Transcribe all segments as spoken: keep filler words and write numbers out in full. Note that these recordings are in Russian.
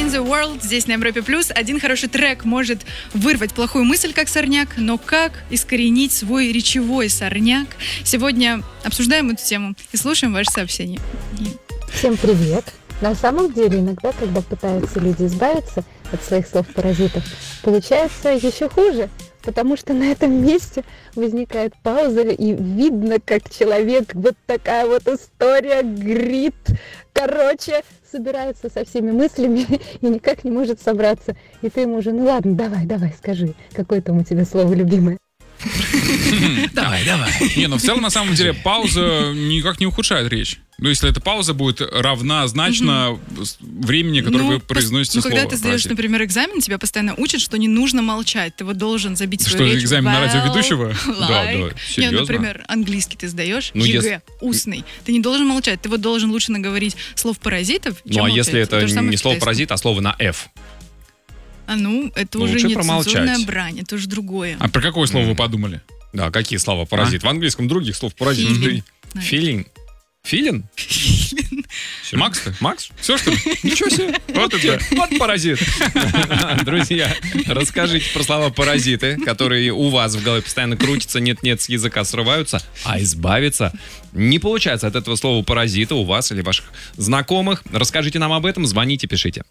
Around the World здесь на Европе Плюс. Один хороший трек может вырвать плохую мысль, как сорняк, но как искоренить свой речевой сорняк? Сегодня обсуждаем эту тему и слушаем ваши сообщения. Всем привет! На самом деле, иногда, когда пытаются люди избавиться от своих слов-паразитов, получается еще хуже, потому что на этом месте возникает пауза, и видно, как человек, вот такая вот история, грит, короче, собирается со всеми мыслями и никак не может собраться. И ты ему уже, ну ладно, давай, давай, скажи, какое там у тебя слово любимое. Давай, давай. Не, ну в целом, на самом деле, пауза никак не ухудшает речь. Ну, если эта пауза будет равнозначна времени, которое вы произносите слово. Ну, когда ты сдаешь, например, экзамен, тебя постоянно учат, что не нужно молчать. Ты вот должен забить свою речь. Что, экзамен на радиоведущего? Да, да, серьезно? Нет, например, английский ты сдаешь, ЕГЭ, устный. Ты не должен молчать. Ты вот должен лучше наговорить слов-паразитов, чем молчать. Ну, а если это не слово-паразит, а слово на F? А ну, это ну, уже не цензурная промолчать. брань, это уже другое. А про какое слово mm. вы подумали? Да, какие слова паразит? А? В английском других слов паразит. Филин. Филин? Макс ты? Макс? Все, что ли? Ничего себе. Вот это. Вот паразит. Друзья, расскажите про слова паразиты, которые у вас в голове постоянно крутятся, нет-нет, с языка срываются, а избавиться не получается от этого слова паразита у вас или ваших знакомых. Расскажите нам об этом, звоните, пишите.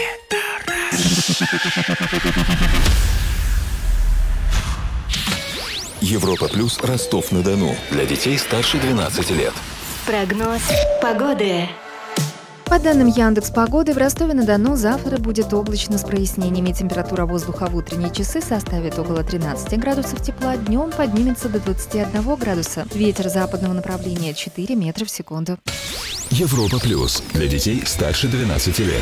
Европа Плюс, Ростов-на-Дону. Для детей старше двенадцати лет. Прогноз погоды. По данным Яндекс.Погоды, в Ростове-на-Дону завтра будет облачно с прояснениями. Температура воздуха в утренние часы составит около тринадцати градусов тепла, днем поднимется до двадцати одного градуса. Ветер западного направления четыре метра в секунду. Европа Плюс. Для детей старше двенадцати лет.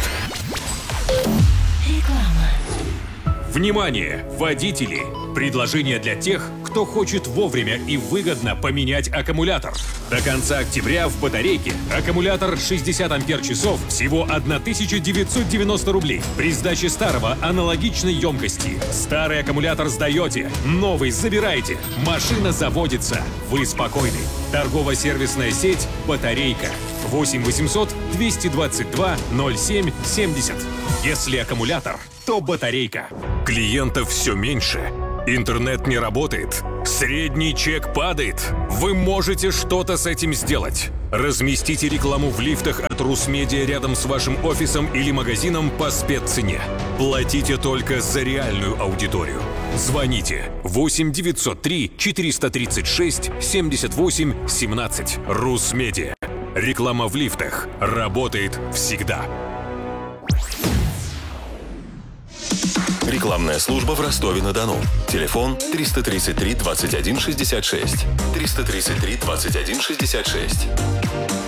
Внимание, водители! Предложение для тех, кто хочет вовремя и выгодно поменять аккумулятор. До конца октября в батарейке аккумулятор шестьдесят ампер-часов всего тысяча девятьсот девяносто рублей. При сдаче старого аналогичной емкости. Старый аккумулятор сдаете, новый забираете. Машина заводится. Вы спокойны. Торгово-сервисная сеть «Батарейка». восемь восемьсот двести двадцать два ноль семь семьдесят. Если аккумулятор, то батарейка. Клиентов все меньше. Интернет не работает. Средний чек падает. Вы можете что-то с этим сделать. Разместите рекламу в лифтах от Русмедиа рядом с вашим офисом или магазином по спеццене. Платите только за реальную аудиторию. Звоните восемь девятьсот три четыреста тридцать шесть семьдесят восемь семнадцать. Русмедиа. Реклама в лифтах работает всегда. Рекламная служба в Ростове-на-Дону. Телефон триста тридцать три двадцать один шестьдесят шесть. триста тридцать три двадцать один шестьдесят шесть.